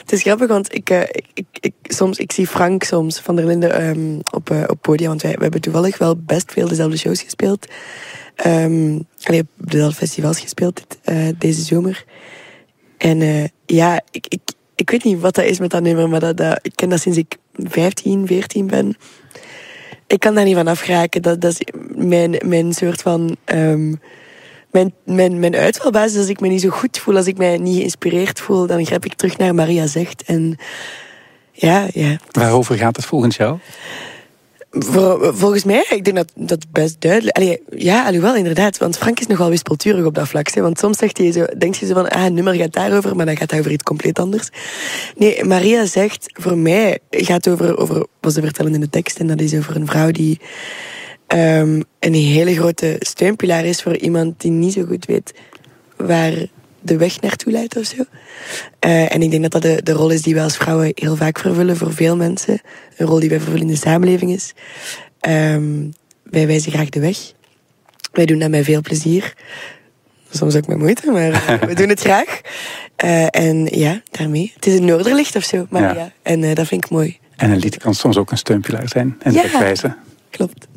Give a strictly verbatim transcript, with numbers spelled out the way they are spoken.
Het is grappig, want ik, uh, ik, ik, ik, soms, ik zie Frank soms van der Linden um, op, uh, op podium. Want wij, wij hebben toevallig wel best veel dezelfde shows gespeeld. Um, allee, op dezelfde festivals gespeeld dit, uh, deze zomer. En uh, ja, ik, ik, ik weet niet wat dat is met dat nummer, maar dat, dat, ik ken dat sinds ik vijftien, veertien ben. Ik kan daar niet van afgeraken. Dat, dat is mijn, mijn soort van... Um, mijn, mijn, mijn uitvalbasis, als ik me niet zo goed voel, als ik mij niet geïnspireerd voel, dan grijp ik terug naar Maria Zegt. En ja, ja. Waarover gaat het volgens jou? Vol, volgens mij, ik denk dat dat best duidelijk... Allee, ja, alhoewel, inderdaad. Want Frank is nogal wispelturig op dat vlak. Hè, want soms zegt hij zo, denk je zo van, ah, een nummer gaat daarover, maar dan gaat het over iets compleet anders. Nee, Maria Zegt, voor mij, gaat over, over wat ze vertellen in de tekst. En dat is over een vrouw die um, een hele grote steunpilaar is voor iemand die niet zo goed weet waar de weg naartoe leidt of zo. Uh, en ik denk dat dat de, de rol is die wij als vrouwen heel vaak vervullen voor veel mensen. Een rol die wij vervullen in de samenleving is. Um, wij wijzen graag de weg. Wij doen dat met veel plezier. Soms ook met moeite, maar uh, we doen het graag. Uh, en ja, daarmee. Het is een noorderlicht of zo, maar ja. ja. En uh, dat vind ik mooi. En een lied kan soms ook een steunpilaar zijn en de ja, weg wijzen. Klopt.